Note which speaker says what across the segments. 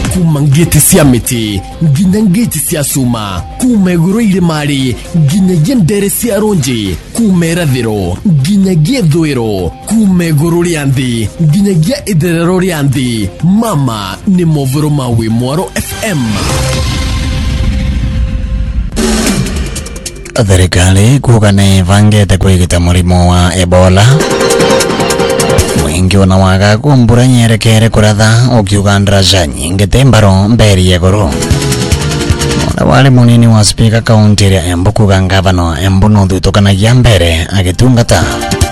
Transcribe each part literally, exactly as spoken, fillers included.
Speaker 1: kuma ngiti cia miti nginya ngiti cia cuma, kuma iguru irimari nginyagia ndere cia runji, kuma irathiro nginyagia ithwiro, kuma iguru ria nthi nginyagia itherero ria nthi. Mama ni movoro ma Wimwaro F M.
Speaker 2: Thirikari kuga ni vangete kwigita murimo wa Ebola. Mwingi ona waga kumbura nyerekere kuratha ukiuga ndaraca nyingi tembaro mberi yegoro. Ona wale munini wa speaker county ya Embu kuga ngavano Embu no thutokanagia mbere agitungata.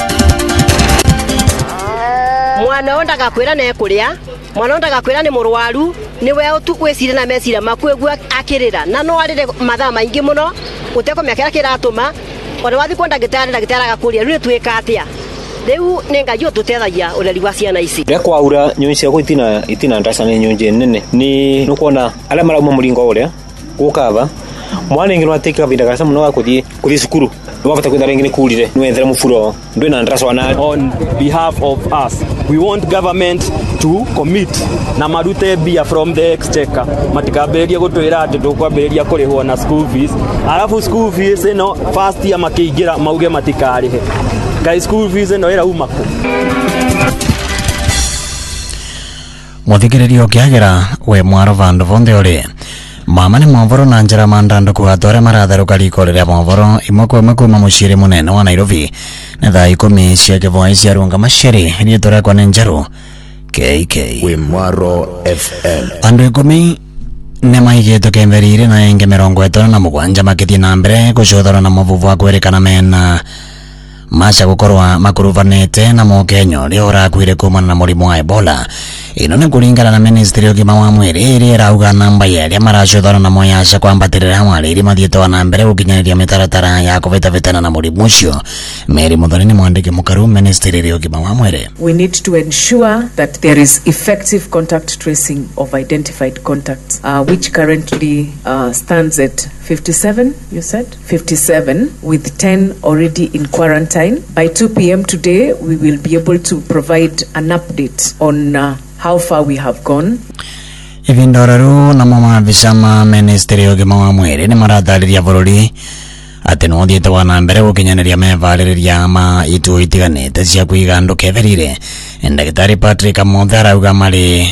Speaker 3: Mwana onda gakwira ne kuria, mwana onda gakwira ni murwaru, niwe utukwicire na mesira makwegwa akirira na no arire mathaa maingi muno uteko myakira kiratuma ona wathi kwenda gitari na gitara gakuria riu twika atia riu nenga yo tutethagia ureri wa ciana ici
Speaker 4: ria kwaura nyonyi cia gwitina itina ndasa ni nyonyi nene ni nukuona ala marauma muringo uria gukava mwana ingiro atika binda gasa muno gakuthie kuthie cukuru wafata kwenda rengine kulire nwethera mufuro ndwina ndasa wana.
Speaker 5: On behalf of us, we want government to commit na marute bia from the exchequer matikaberia gutwira ati tukwaberia kurihwo na school fees alafu school fees no first year makiingira mauge matikarihe kai school fees no ira umako
Speaker 2: muthikiririo kiagira we mwaro vandu vonde ore mama ni mwavoro na njara mandando kuhatore maratharuka riko riria mwavoro imwe kwa imwe kuma muciri munene wa Nairobi na thaa ikumi cia kivoi cia runga maceri rietore kwa nenjaru K K
Speaker 6: Wimwaro F M.
Speaker 2: Andu ikumi ne maigeto kemverire na enge mirongo etano na mugwanja makithie na mbere gucuthora na mavuvu wa kwerekana mena macha gukorwa makuruvanete na mukenyo ria urakwire kumana na murimu wa Ebola. Ino ni kuringana na ministry ya ugima wa mwiri iria irauga namba yeria maracuthora na moyasha kwambatirira mwariri mathietwa na mbere gukinyaniria mitaratara ya kuvitavitana na murimu ucio. Mary Muthoni ni mwandiki mukaru ministry ya ugima wa mwiri.
Speaker 7: We need to ensure that there is effective contact tracing of identified contacts, uh, which currently uh, stands at fifty-seven, you said? fifty-seven, with ten already in quarantine. By two p.m. today, we will be able to provide an update on uh, how far we have gone.
Speaker 2: Ivindoraru na mama visama ministry ya ugima wa mwiri ni marathariria bururi ati no thiete wana mbere gukinyaniria mevaliriria ma itu itiganite cia kuiga andu keverire. Ndagitari Patrick Amothe arauga mari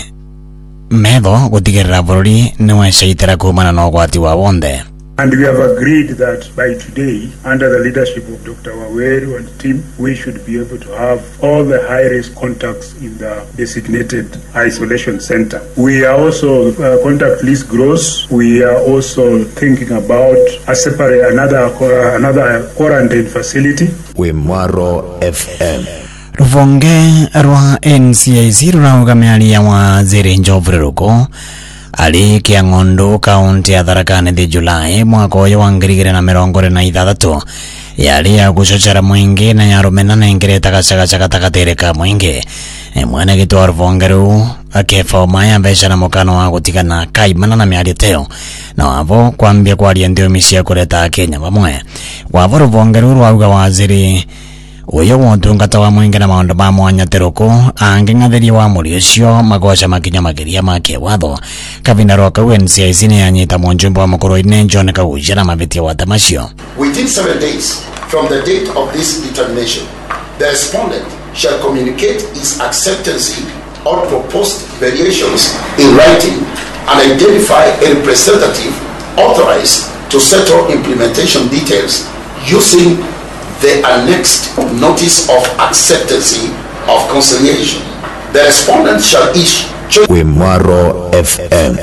Speaker 2: metho gutigirira bururi ni wecaitira kumana na ugwati wa wonde.
Speaker 8: And we have agreed that by today, under the leadership of Doctor Waweru and team, we should be able to have all the high-risk contacts in the designated isolation center. We are also, uh, contact list grows. We are also thinking about a separate, another, uh, another quarantine facility.
Speaker 6: Wimwaro F M.
Speaker 2: Ruvonge rwa N C I C rurauga miaria wa Ziri Njovre ruko ali Kiang'ondo kaunti ya Tharaka Nithi Julai mwaka uyu wa ngiri igiri na mirongo iri na ithathatu yali ya gucocara mwingi na yarumena na ingireta gacagaca gatagatiri ka mwingi mwene gitwa ruvonge ruu akefa umaya mbeca na mukano wa gutigana kaimana na miario teo na wavo kwambia kwaria ndiomi cia kureta Kenya vamwe. Wavo ruvonge ruu rwauga waziri uyo wotungata wa mwingi na maundu ma mwanya teruku anging'athiria wa muri ucio magoca makinya makiria make watho. Kavinda rwa kau N C I C ni yanyita munjumbe wa mukuru-ini John Kagucia na mavitia wa tamasio.
Speaker 9: Within seven days from the date of this determination, the respondent shall communicate his acceptance or proposed variations in writing and identify a representative authorized to settle implementation details using the annexed notice of acceptance of conciliation. The respondent shall issue
Speaker 6: Wimwaro F M.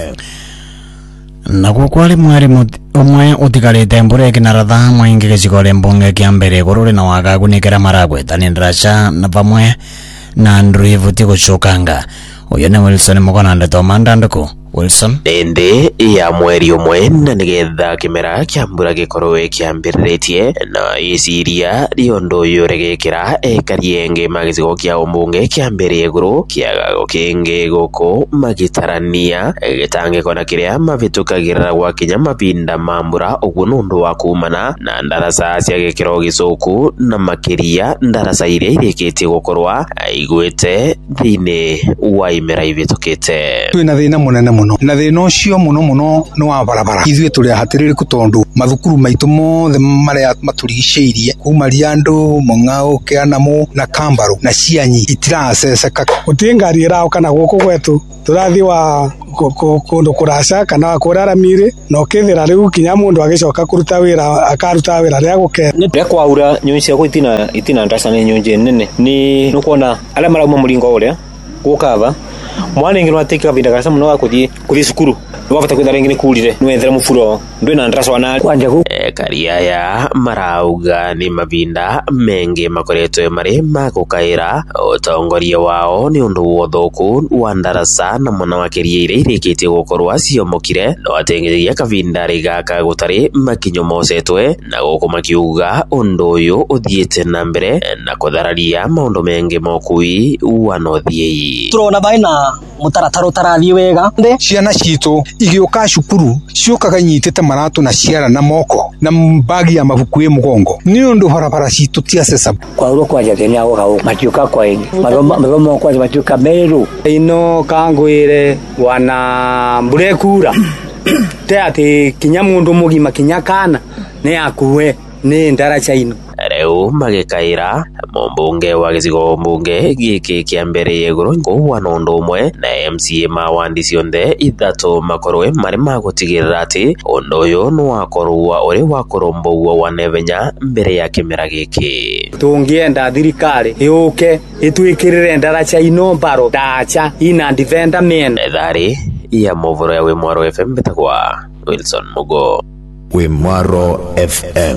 Speaker 2: Na kukwali mwari umwe utigarite mbure kinaratha mwingi gicigore mbunge kia mbere gururi na wagagu nikira maragweta ni ndaraca na vamwe na ndrivuti gucukanga. Uyo ni Wilson Mugona ndeto mandanduku. Wilson
Speaker 10: Dende ya mweri umwe na nigetha kimera kia mbura gikorwe kiambiritie na isiria riondo yoregekera ekarienge magicigo kia umbunge kia mbere iguru kiagago kingi guku magitarania gitange kona kiria mavitukagira gwa kinya mapinda mambura ugu nundu wa kumana na ndarasa cia gikiro gicuku na makiria ndarasa iria irikite gukorwa igwete thine wa imera ivitukite.
Speaker 11: Twina thina munene muno na thina ucio muno muno no wa barabara ithuĩ tũrĩ ahatĩrĩrĩku tondu mathukuru maitũ mothe marĩa maturigicĩirie kuma Riandu, Mung'au, Kĩanamu na Kambaru na Cianyi itiraceceka.
Speaker 12: Gũtirĩ ngari ĩraũka na gũkũ gwetu tũrathi wa kundu kuraca kana kurara mire no kithira riu kinya mundu agicoka kuruta wira akaruta wira ria guke
Speaker 4: ni ria kwaura nyonyi cia gwitina itina ndasa ni nyonje nene ni nukuona ala marauma muringo uria gukava mwana ingiro atika vinda kasa muno akuthi kuthi sukuru wafata kwenda rengine kulire nwethera mufuro ndwina ndasa wana
Speaker 10: kwanja ku e kariaya marauga ni mavinda mengi makoretwe mari magukaira utongoria wao ni undu wothoku wa ndarasa na mwana wakiria ire irikitie gukorwa ciomokire no atengeria kavinda rigaka gutari makinyo mosetwe na guku makiuga undu uyu uthiete na mbere na kuthararia maundu mengi mokui wanothie
Speaker 13: turona baina mutarataro tarathi wega
Speaker 11: ciana citu igioka cukuru ciokaga nyitete maratu na ciara na moko na mbagi ya mabuku ye mugongo ni undu barabara citu tia sesa
Speaker 13: kwa uro kwa jatheni ago gago matioka kwa ini maroma maroma kwa matioka meru
Speaker 14: ino kangwire wana mbrekura te ati kinya mundu mugima kinya kana ne akuwe ni ndaracha ino
Speaker 10: reu magikaira mumbunge wa gicigo mbunge giki kia mbere yeguru ngwa nondo umwe na M C A mawandi cionthe ithatu makorwe mari magutigirira ati undu uyu ni wakorwa uri wakoromboua wanevenya mbere ya kimera giki
Speaker 14: tungienda thirikari iuke itwikirire ndaracha ino mbaro dacha ina defender men
Speaker 10: ethari ya movoro ya Wimwaro F M betagwa Wilson Mugo
Speaker 6: Wimwaro F M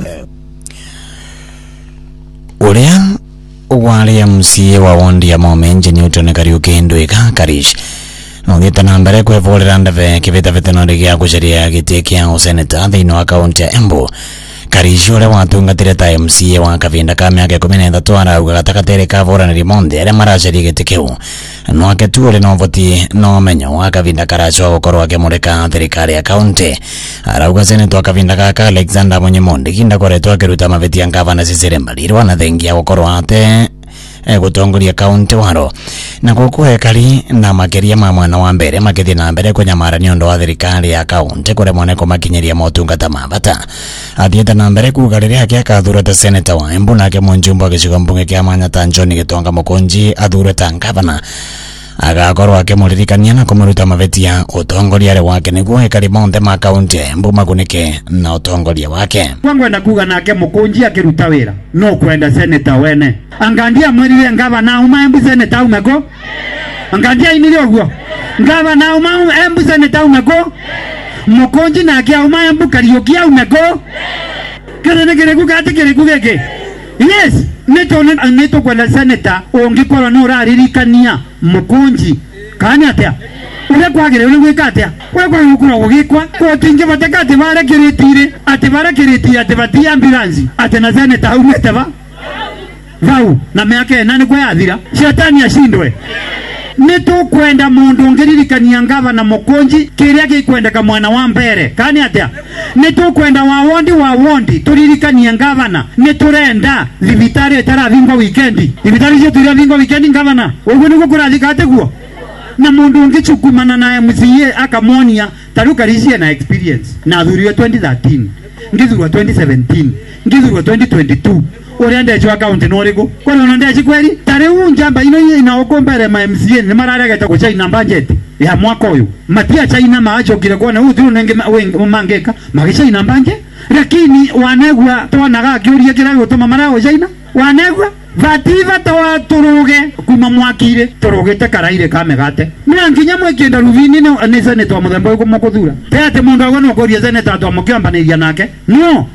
Speaker 2: uria wari M C A wa wondi ya Momenje Newton Kariuki Ndwika Karish no thiete na mbere kwevurira ndeve kivitavitanori gia gucaria giti kia useneta thiini wa kaunti ya Embu. Karish uria watungatire ta M C A wa kavinda ka miaka ikumi na ithatu arauga gatagatiri ka vuraniri monthe aria maracaria giti kiu no aketu uri no voti no menyo wa kavinda karaco gukorwo akimurika thirikari ya kaunti. Arauga seneta wa kavinda gaka Alexander Munyimonde kinda koretwo akiruta mavitia ngavana Cecily Mbalirwa na thengia gukorwo ate gutongoria kaunti waro na gukuhe kari na makeria ma mwana wa mbere makithi na mbere kunyamara ni undu wa thirikari ya kaunti kure moneko makinyeria motungata ma bata athiete na mbere kuga riria ake akathurete seneta wa Embu nake munjumbo gicigo mbunge kia Manyata John Gitonga Mukunji athurete ngavana agakorwo akimuririkania na kumuruta mavetia utongoria ri wake niguo ekari monthe ma kaunti ya Embu magunike na utongoria wake
Speaker 15: kwangwenda kuga nake Mukunji akiruta wira no kwenda seneta wene angandia mwirire ngavana uma Embu seneta umego angandia inire oguo ngavana uma Embu seneta umego Mukunji nake uma Embu Kariuki umego kene kene kugate kene kugeke yes neto neto kwa seneta ongikorwo no raririkania Mukunji kana atia ule kwagire ule gwikatia ule kwa gukura gugikwa ko tinge batakate bara kiritire ate bara kiritire ate batia ambulance ate na seneta umete ba vau na miaka nani kwa yathira shetani ashindwe neto kwenda mundu ngiririkania ngavana Mukunji kiria gikwenda ka mwana wa mbere kani atia neto kwenda wa wondi wa wondi turirikania ngavana neturenda thibitari itaravingwa weekend thibitari cio turia vingwa weekend ngavana uguo niguo kurathikate guo na mundu ngichukumana na M C A akamonia taruka ricie na experience na thurio twenty thirteen ngithurwa twenty seventeen ngithurwa twenty twenty-two uri ndejo account no rigo kwa ndo ndeji kweli tare unjamba ino ina okombere ma M C A ni mararegeta ku China budget ya mwaka uyu matia China maachokire kuona uthu nenge mangeka magisha ina budget lakini wanegwa tonaga akiuria kira gutuma marao China wanegwa vativa tawa turuge kuma mwakire turugite karaire kamegate mina nginya mwekienda ruvini ne ne seneta muthemba ko mukuthura tete mundu agona koria seneta to mukiambaniria nake no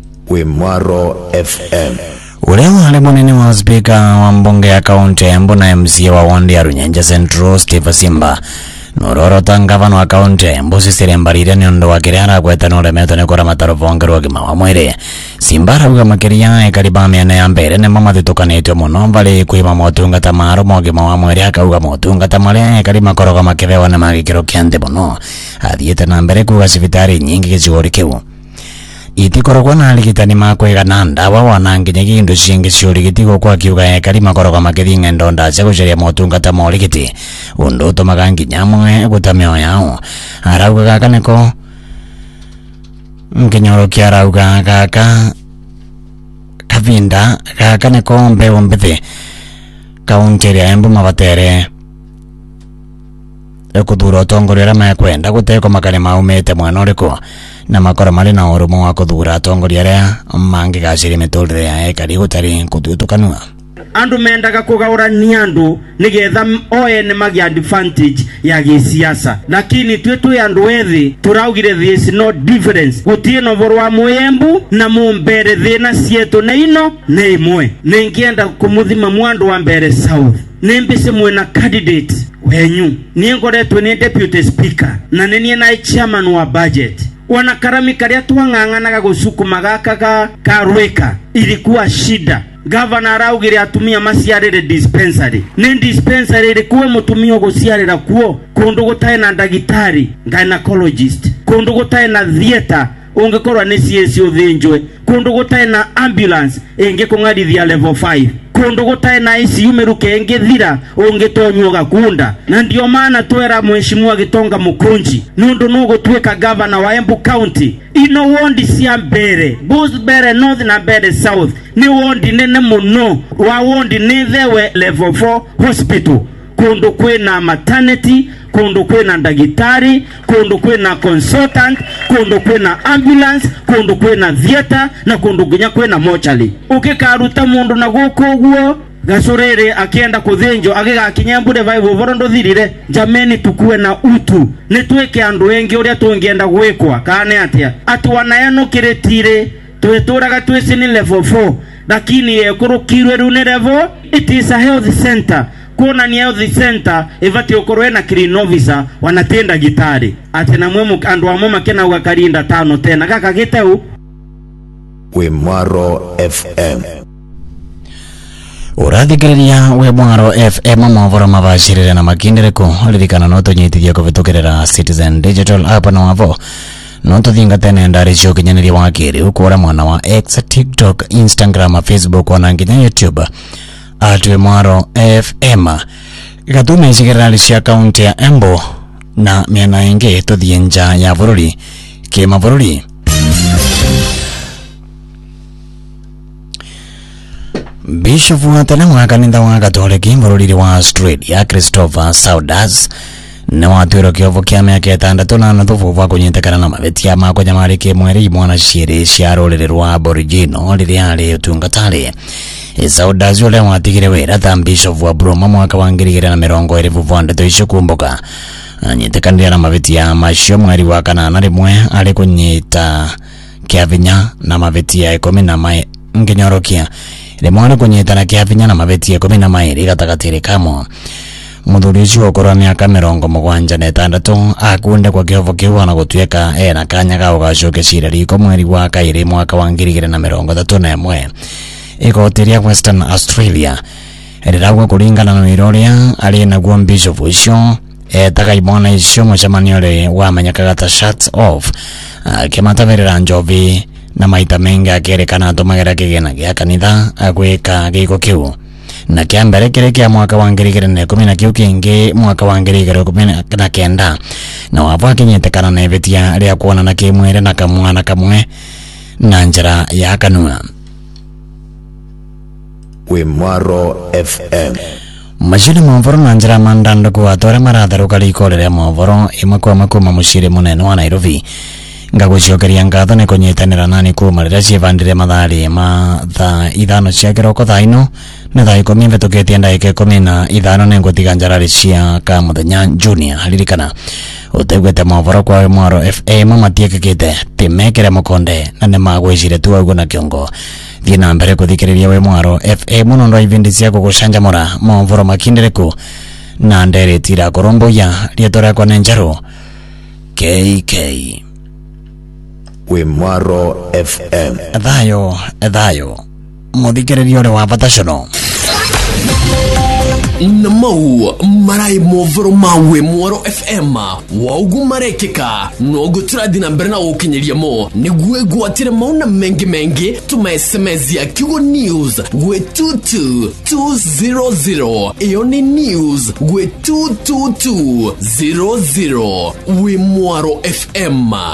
Speaker 6: Wimwaro F M
Speaker 2: uria wale munene wa speaker wa mbunge ya kaunti ya Embu na M C A wa wondi ya Runyenje Central Steve Simba nororo tangavana wa kaunti ya Embu Cecily Mbalirwa ni undu wa kiria aragweta no remeto ni kuramata ruvonge rwa gima wa mwiri. Simba arauga makiria ekariba miene ya mbere ni mamathitukanitio muno bari kwima motungata maro mogima wa mwiri akauga motungata maria ekari makoroga makivewa na magikiro kia nthi muno athiete na mbere kuga cibitari nyingi gicigori kiu itikorogwa na aligitani makwigana ndawa wananginya gindu ciingi ciurigitigo kwa kiuga ekari makoroga makithii ng'endo ndacia gucaria motungata ma urigiti undu utumaga nginya amwe guta mioyo yao. Arauga gaka niko nginyorokia arauga gaka kavinda gaka niko mbeu mbithi kaunti ya Embu mabatere ekuthura utongoria aria mekwenda guteko makari maumite mwena uriku na makoro mari na urumo wa kuthura atongoria aria mangigaciri miturire ya ekari gutari kuthutukanua.
Speaker 15: Andu mendaga kugaurania andu nigetha oene magi advantage ya gisiasa, lakini twe twe andu ethi turaugire there is no difference gutie no voru wa Embu na mumbere thina cietu na ino na imwe. Ningienda kumuthima mwandu wa mbere South nimbise mwena candidate wenyu ningoretwe ni deputy speaker na nini na chairman wa budget. Wana karami karia twang'ang'anaga gusukuma gaka ga karweka ilikuwa shida. Governor araugire atumia maciarire dispensary ni dispensary ilikuwa mutumia guciarira kuo kundu gutae na ndagitari gynecologist, kundu gutae na theater ungekorwa ni C S O thinjwe, kundu gutae na ambulance inge kungarithia level five, kundu gutae na I C U meruke inge thira ungetonywo gakunda. Na ndio maana twera mheshimiwa Gitonga Mukunji nundu no gutweka governor wa Embu County ino wondi cia mbere Busbere North na Bere South ni wondi nene muno wa wondi ni thewe level four hospital, kundu kwina maternity, kundu kwina ndagitari, kundu kwina consultant, kundu kwina ambulance, kundu kwina theater na kundu ginya kwina mortuary. Ukikaruta mundu na guko guo gasurere akienda kuthinjo agigakinya Embu Revival vorondo thirire. Jameni, tukue na utu nitweke andu wengi uria tungienda gwikwa kane atia ati wanaeno kiretire tweturaga twisi ni level four lakini ekurukirwe rune level. It is a health center. Kuna ni health center evati okorwe na clean officer wanatenda gitari ati na mwemu andu wa mama kena ugakarinda tano tena kaka giteu
Speaker 6: Wimwaro F M.
Speaker 2: Urathikiriria Wimwaro F M mavoro mabashirire na makindireko ririkana no tunyitithia kuvitukirira Citizen Digital app na wavo no tuthinga tene ndari cio kinyaniri wa kiri ukura mwana wa X, TikTok, Instagram, Facebook na nginya YouTube at Wimwaro F M. Gatume icigirari cia kaunti ya Embu na miena ingi tuthie nja ya bururi kima bururi. Bishop wa tene wa kanitha wa Katoliki bururi wa Australia Christopher Saudas na watwiro kiovo kia miaka itandatu na nuthu bwa kunyitikana na mavetia makwa nyamariki mweri mwana ciiri cia ruriri rwa Aboriginal riria ari utungatari. Saudas ule watigire wira ta Bishop wa Broma mwaka wa ngiri igiri na mirongo iri vuva ndeto icio kumbuka anyitikanire na mavetia macio mweri wa kanana rimwe ari kunyita kiavinya na mavetia ikumi na mai nginyorokia rimwe ari kunyita na kiavinya na mavetia ikumi na mairi gatagatiri kamo. Muthuri ucio ukorwa miaka mirongo mugwanja na itandatu akunde kwa kiovo kiu na gutweka ena kanya ga ugacoke cira riko mweri wa kairi mwaka wa ngiri igiri na mirongo ithatu na imwe. Igoti ria Western Australia rirauga kuringana na wira uria ari naguo Bishop ucio etaga imwana icio mucemanio ri wamenyekaga ta Shut Off akimatavirira njovi na maita mengi akerekana atumagĩra kĩgĩna gĩa kanitha agwĩka gĩko kĩu na kĩa mbere kĩrĩ kĩa mwaka wa ngiri igĩrĩ na ikũmi na kĩu kĩngĩ mwaka wa ngiri igĩrĩ ikũmi na kenda na wavo akĩnyitikana na ivitia rĩa kuonana kĩmwĩrĩ na kamwana kamwe na njĩra ya kanua.
Speaker 6: Wimwaro F M.
Speaker 2: Mashiri mavoro na njĩra mandanduku atore maratharuka riko rĩrĩa mavoro imwe kwa makuma muciri munene wa Nairobi ngagucokeria ngatho ni kunyitanira nani kuma riria ciivandire mathari ma thaa ithano cia kiroko thaa ino na thaa ikumi mvitukitie ndagika ikumi na ithano ni ngutiga njarari cia ka muthenya Junior. Haririkana utegwete mavoro kwa Wimwaro F M matiekekite timekire mukonde na nimagwicire tu augo na kiongo thie na mbere kuthikiriria Wimwaro F M nondo ivindi cia kugucanjamura mavoro makindireku na ndereti ira kurumbuya rieto riakwa ni Njaru K K.
Speaker 6: Wimwaro F M.
Speaker 2: Thayo, thayo muthikiriria uri wa bata cono.
Speaker 1: na mau marai movoro mawe Mwaro F M waugu marekeka nogo turadi na mbere na ukinyeria mo nigwe gwatire mauna mengi mengi tuma S M S ya Kigo News gwe two two two zero zero iyo ni news gwe two two two zero zero we Mwaro F M.